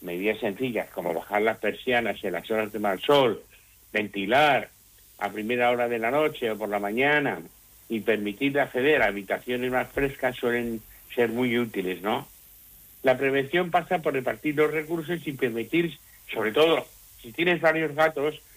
medidas sencillas como bajar las persianas en las horas de mal sol, ventilar a primera hora de la noche o por la mañana y permitir acceder a habitaciones más frescas suelen ser muy útiles, ¿no? La prevención pasa por repartir los recursos y permitir, sobre todo, si tienes varios gatos,